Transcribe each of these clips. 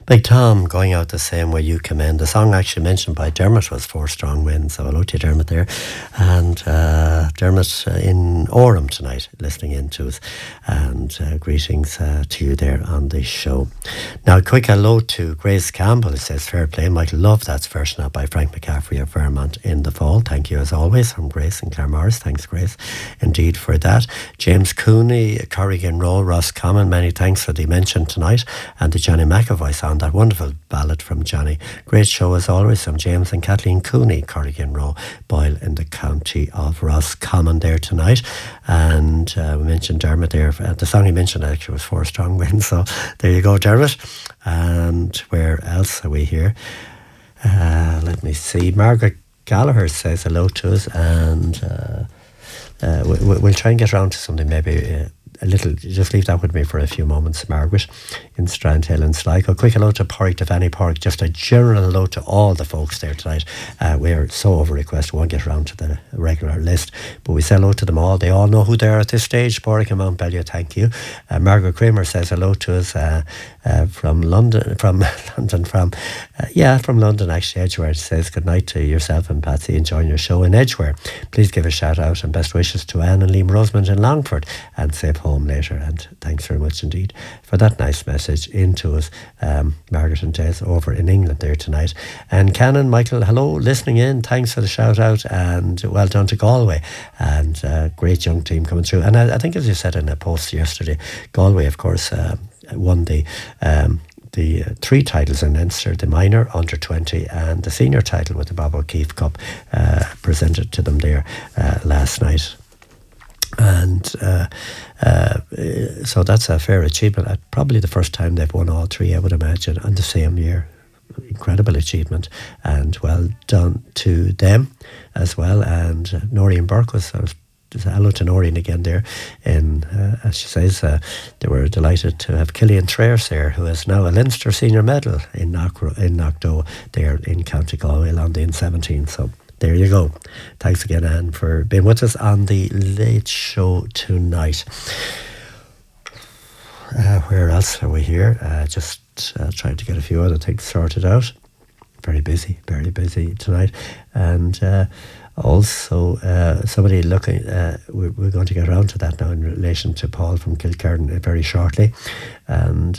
Big Tom, going out the same way you come in. The song actually mentioned by Dermot was Four Strong Winds, so hello to you, Dermot, there. And Dermot in Orem tonight, listening in to us. And greetings to you there on the show. Now, a quick hello to Grace Campbell. It says, fair play, Michael, love that version out by Frank McCaffrey of Vermont in the Fall. Thank you as always from Grace and Claremorris. Thanks, Grace, indeed for that. James Cooney, Corrigan Roll, Ross Common, many thanks for the mention tonight. And the Johnny McAvoy song, that wonderful ballad from Johnny. Great show as always from James and Kathleen Cooney, Corrigan Row, Boyle in the county of Roscommon there tonight. And we mentioned Dermot there. The song he mentioned actually was Four Strong Winds. So there you go, Dermot. And where else are we here? Let me see. Margaret Gallagher says hello to us, and we'll try and get around to something maybe a little. Just leave that with me for a few moments, Margaret, in Strandhill and Sligo. Quick hello to Porrick, to Fanny Porrick. Just a general hello to all the folks there tonight. We're so over request, we won't get around to the regular list, but we say hello to them all. They all know who they are at this stage. Porrick and Mount Bellew, thank you. Margaret Kramer says hello to us from London, from London actually, Edgware. Says good night to yourself and Patsy, enjoying your show in Edgware. Please give a shout out and best wishes to Anne and Liam Rosemond in Longford, and safe home later. And thanks very much indeed for that nice message into us, Margaret and Des over in England there tonight. And Canon Michael, hello, listening in, thanks for the shout out, and well done to Galway, and great young team coming through. And I think, as you said in a post yesterday, Galway of course won the three titles in Leinster, the minor, under 20, and the senior title with the Bob O'Keefe Cup presented to them there last night. And so that's a fair achievement. Probably the first time they've won all three, I would imagine, on the same year. Incredible achievement, and well done to them as well. And Noreen Burke was hello to Noreen again there. And as she says, they were delighted to have Killian Traers there, who is now a Leinster senior medal in Knockdoe there in County Galway on the N17. So there you go. Thanks again, Anne, for being with us on the Late Show tonight. Where else are we here? Just trying to get a few other things sorted out. Very busy tonight. And also, somebody looking, we're going to get around to that now in relation to Paul from Kilkerran very shortly. And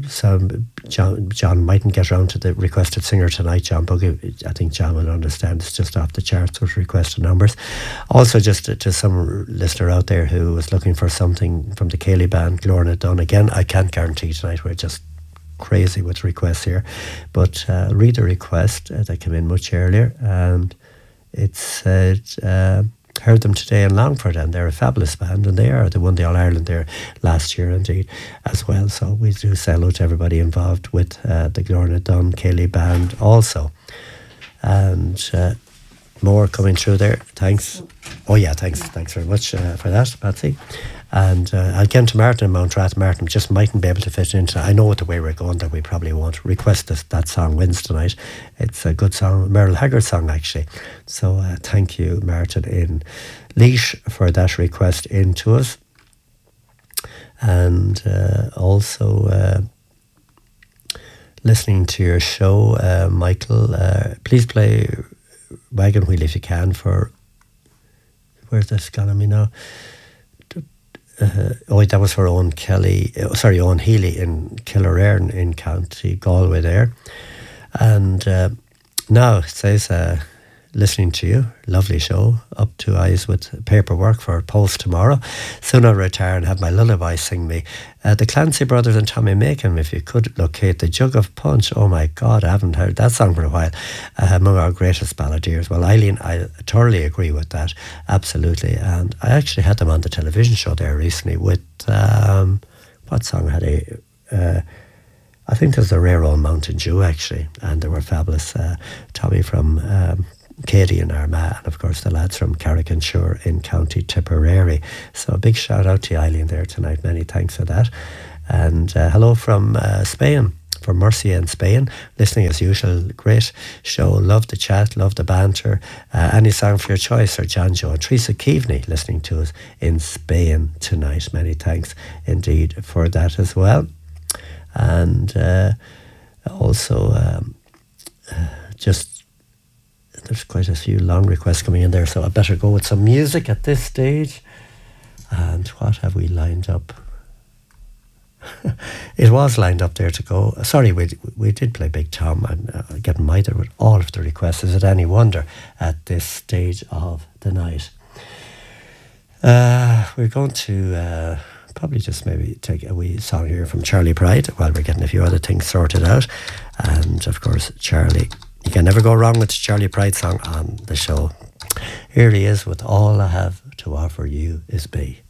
John mightn't get around to the requested singer tonight, John Buggy. I think John will understand it's just off the charts with requested numbers. Also, just to some listener out there who was looking for something from the Cayley band, Glorna Dunn. Again, I can't guarantee tonight, we're just crazy with requests here. But read the request that came in much earlier, and it said, heard them today in Longford, and they're a fabulous band, and they won the All-Ireland there last year indeed as well. So we do say hello to everybody involved with the Glorna Dunn Cayley band also. And more coming through there. Thanks. Oh yeah, thanks very much for that, Patsy. And I'll get to Martin and Mount Martin just mightn't be able to fit into. I know with the way we're going that we probably won't request that song wins tonight. It's a good song, Merle Haggard song actually. So thank you, Martin in Laois, for that request into us. And also listening to your show, Michael, please play Wagon Wheel if you can for, where's this gone on me now? That was for Owen Healy in Killearn in County Galway there. And now it says, listening to you, lovely show, up to eyes with paperwork for post tomorrow. Soon I'll retire and have my lullaby sing me. The Clancy Brothers and Tommy Macon, if you could locate the Jug of Punch. Oh my God, I haven't heard that song for a while. Among our greatest balladeers. Well, Eileen, I totally agree with that, absolutely. And I actually had them on the television show there recently with, what song had I think there's a Rare Old Mountain Dew actually, and they were fabulous. Tommy from Katie and Armagh, and of course the lads from Carrick-on-Suir in County Tipperary. So a big shout out to Eileen there tonight, many thanks for that. And hello from Spain, from Murcia in Spain, listening as usual. Great show, love the chat, love the banter. Any song for your choice, or John Joe and Teresa Keaveney listening to us in Spain tonight. Many thanks indeed for that as well. And Also, just there's quite a few long requests coming in there, so I better go with some music at this stage. And what have we lined up? It was lined up there to go. Sorry, we did play Big Tom. I'm getting mired with all of the requests. Is it any wonder at this stage of the night? We're going to probably just maybe take a wee song here from Charlie Pride while we're getting a few other things sorted out. And of course, Charlie, you can never go wrong with the Charlie Pride song on the show. Here he is with All I Have to Offer You Is Be.